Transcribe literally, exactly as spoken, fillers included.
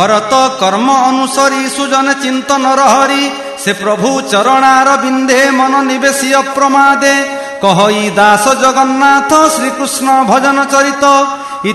भरत कर्म अनुसरी सुजन चिंतन रहरी से प्रभु चरणार बिंदे मन निवेशी अप्रमादे कहई दास जगन्नाथ श्रीकृष्ण भजन चरित